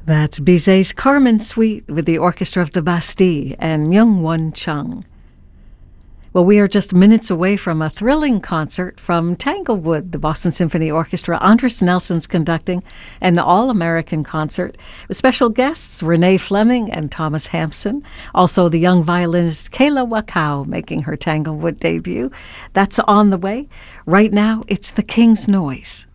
That's Bizet's Carmen Suite with the Orchestra of the Bastille and Myung-Won Chung. Well, we are just minutes away from a thrilling concert from Tanglewood, the Boston Symphony Orchestra. Andris Nelson's conducting an all-American concert with special guests Renee Fleming and Thomas Hampson. Also, the young violinist Kayla Wakao making her Tanglewood debut. That's on the way. Right now, it's The King's Noise.